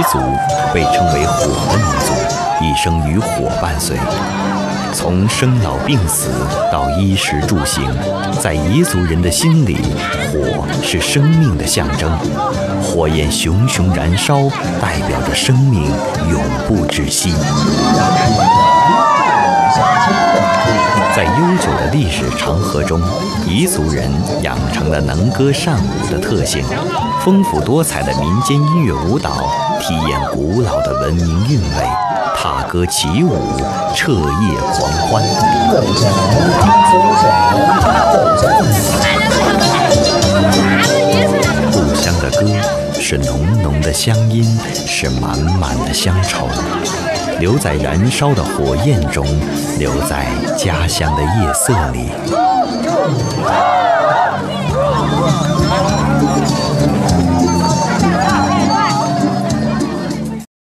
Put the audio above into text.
族被称为火的民族，一生与火伴随。从生老病死到衣食住行，在彝族人的心里，火是生命的象征。火焰熊熊燃烧，代表着生命永不止息。在悠久的历史长河中，彝族人养成了能歌善舞的特性，丰富多彩的民间音乐舞蹈体验古老的文明韵味，踏歌起舞，彻夜狂欢。故乡的歌是浓浓的乡音，是满满的乡愁，留在燃烧的火焰中，留在家乡的夜色里。